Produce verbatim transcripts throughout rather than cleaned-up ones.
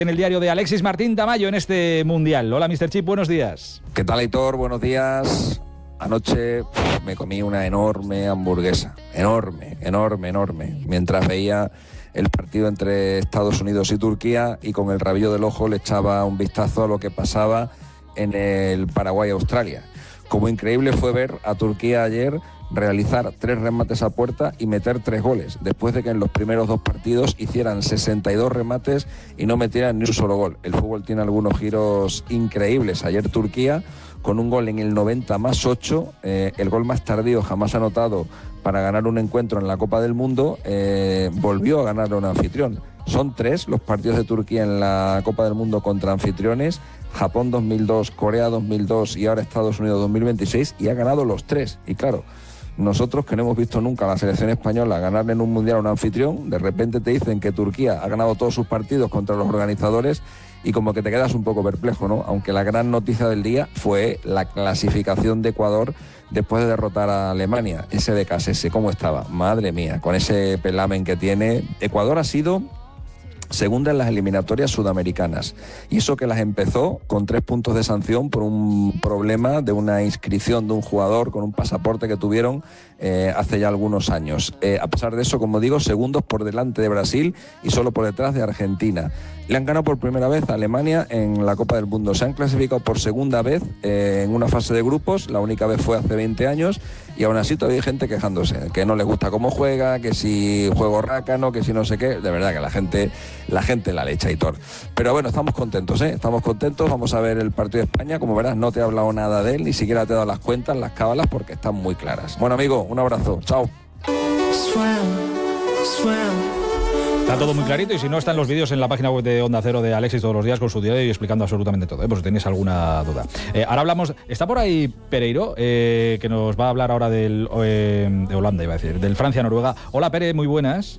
En el diario de Alexis Martín Tamayo en este Mundial. Hola, míster Chip, buenos días. ¿Qué tal, Aitor? Buenos días. Anoche pff, me comí una enorme hamburguesa. Enorme, enorme, enorme. Mientras veía el partido entre Estados Unidos y Turquía y con el rabillo del ojo le echaba un vistazo a lo que pasaba en el Paraguay-Australia. Como increíble fue ver a Turquía ayer realizar tres remates a puerta y meter tres goles, después de que en los primeros dos partidos hicieran sesenta y dos remates y no metieran ni un solo gol. El fútbol tiene algunos giros increíbles. Ayer Turquía, con un gol en el noventa más ocho, eh, el gol más tardío jamás anotado para ganar un encuentro en la Copa del Mundo, eh, volvió a ganar a un anfitrión. Son tres los partidos de Turquía en la Copa del Mundo contra anfitriones: Japón dos mil dos, Corea dos mil dos y ahora Estados Unidos dos mil veintiséis, y ha ganado los tres. Y claro, nosotros, que no hemos visto nunca a la selección española ganar en un mundial a un anfitrión, de repente te dicen que Turquía ha ganado todos sus partidos contra los organizadores y como que te quedas un poco perplejo, ¿no? Aunque la gran noticia del día fue la clasificación de Ecuador después de derrotar a Alemania. Ese de Cassese, ¿cómo estaba? Madre mía, con ese pelamen que tiene. Ecuador ha sido segunda en las eliminatorias sudamericanas, y eso que las empezó con tres puntos de sanción por un problema de una inscripción de un jugador con un pasaporte que tuvieron eh, hace ya algunos años. Eh, a pesar de eso, como digo, segundos por delante de Brasil y solo por detrás de Argentina. Le han ganado por primera vez a Alemania en la Copa del Mundo. Se han clasificado por segunda vez eh, en una fase de grupos. La única vez fue hace veinte años, y aún así todavía hay gente quejándose, que no les gusta cómo juega, que si juego rácano, que si no sé qué. De verdad que la gente la gente la leche, Aitor. Pero bueno, estamos contentos, ¿eh? Estamos contentos. Vamos a ver el partido de España. Como verás, no te he hablado nada de él, ni siquiera te he dado las cuentas, las cábalas, porque están muy claras. Bueno, amigo, un abrazo. Chao. Está todo muy clarito, y si no, están los vídeos en la página web de Onda Cero de Alexis todos los días con su diario y explicando absolutamente todo, ¿eh? Por si tenéis alguna duda. Eh, ahora hablamos, está por ahí Pereiro, eh, que nos va a hablar ahora del eh, de Holanda, iba a decir, del Francia-Noruega. Hola, Pere, muy buenas.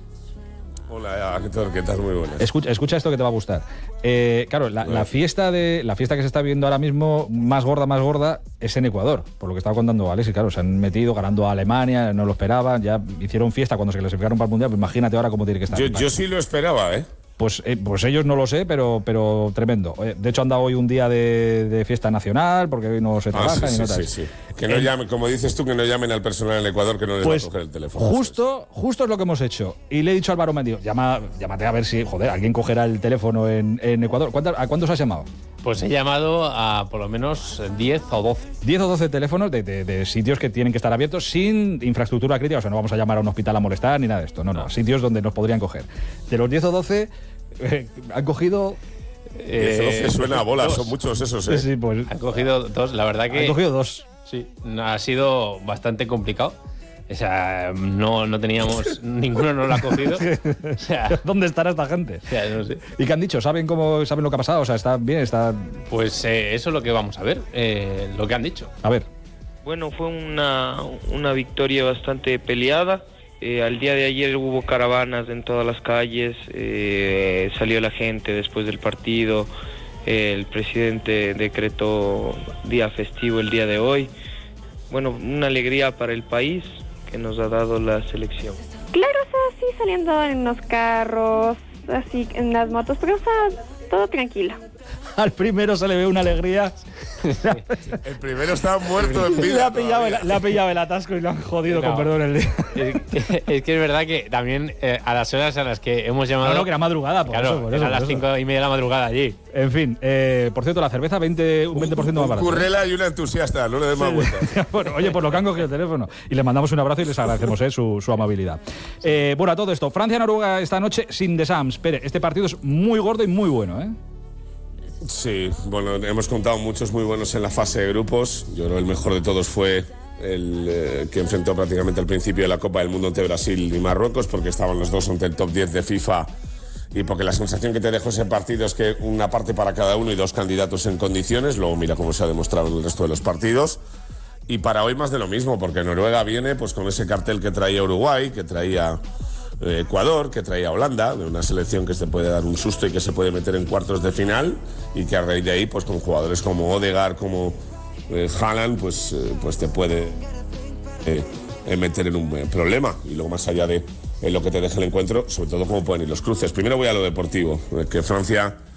Hola, Héctor, ¿qué tal? Muy buenas. Escucha, escucha esto que te va a gustar. Eh, claro, la, la fiesta de la fiesta que se está viendo ahora mismo, más gorda, más gorda, es en Ecuador, por lo que estaba contando Alex. Y claro, se han metido ganando a Alemania, no lo esperaban, ya hicieron fiesta cuando se clasificaron para el Mundial. Pues imagínate ahora cómo tiene que estar. Yo, yo sí lo esperaba, ¿eh? Pues, eh, pues ellos no lo sé, pero, pero tremendo. De hecho, han dado hoy un día de, de fiesta nacional, porque hoy no se trabaja. Ah, sí, y no sí, tal. sí, sí. Que no llamen, como dices tú, que no llamen al personal en Ecuador, que no les pues va a coger el teléfono. Justo, justo es lo que hemos hecho. Y le he dicho a Álvaro Mendio, llama, llámate a ver si, joder, alguien cogerá el teléfono en, en Ecuador. ¿A cuántos has llamado? Pues he llamado a por lo menos diez o doce. diez o doce teléfonos de, de, de sitios que tienen que estar abiertos sin infraestructura crítica. O sea, no vamos a llamar a un hospital a molestar ni nada de esto. No, no, no. Sitios donde nos podrían coger. De los diez o doce, eh, han cogido... diez o doce suena a bola, son muchos esos, ¿eh? Sí, pues, han cogido dos, la verdad que... Han cogido dos. Sí, ha sido bastante complicado. O sea, no, no teníamos... ninguno nos lo ha cogido. O sea, ¿dónde estará esta gente? O sea, no sé. ¿Y qué han dicho? ¿Saben cómo saben lo que ha pasado? O sea, ¿está bien? ¿Está...? Pues eh, eso es lo que vamos a ver, eh, lo que han dicho. A ver. Bueno, fue una, una victoria bastante peleada. Eh, al día de ayer hubo caravanas en todas las calles, eh, salió la gente después del partido, eh, el presidente decretó día festivo el día de hoy. Bueno, una alegría para el país que nos ha dado la selección. Claro, o sea, sí, saliendo en los carros, así en las motos, pero o sea, todo tranquilo. Al primero se le ve una alegría. El primero estaba muerto en vida. Le ha pillado, el, le ha pillado el atasco y lo han jodido, no, con perdón, el día. Es, es que es verdad que también eh, a las horas a las que hemos llamado... No, no, que era madrugada, por claro, eso. Por era eso, las por cinco eso. y media de la madrugada allí. En fin, eh, por cierto, la cerveza veinte, un veinte por ciento un, más un barata. currela y una entusiasta, no le des más Sí. vueltas. Bueno, oye, por lo que han cogido el teléfono. Y les mandamos un abrazo y les agradecemos eh, su, su amabilidad. Eh, bueno, a todo esto, Francia-Noruega esta noche sin Deschamps. Espere, este partido es muy gordo y muy bueno, ¿eh? Sí, bueno, hemos contado muchos muy buenos en la fase de grupos. Yo creo que el mejor de todos fue el eh, que enfrentó prácticamente al principio de la Copa del Mundo entre Brasil y Marruecos, porque estaban los dos ante el top diez de FIFA y porque la sensación que te dejó ese partido es que una parte para cada uno y dos candidatos en condiciones. Luego mira cómo se ha demostrado en el resto de los partidos. Y para hoy más de lo mismo, porque Noruega viene pues con ese cartel que traía Uruguay, que traía Ecuador, que traía Holanda, de una selección que se puede dar un susto y que se puede meter en cuartos de final, y que a raíz de ahí, pues con jugadores como Odegaard, como eh, Haaland, pues, eh, pues te puede eh, eh, meter en un eh, problema. Y luego, más allá de eh, lo que te deje el encuentro, sobre todo cómo pueden ir los cruces. Primero voy a lo deportivo, eh, que Francia